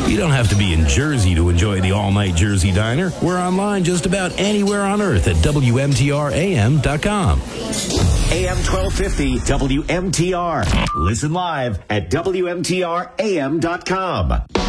You don't have to be in Jersey to enjoy the all-night Jersey Diner. We're online just about anywhere on earth at WMTRAM.com. AM 1250 WMTR. Listen live at WMTRAM.com.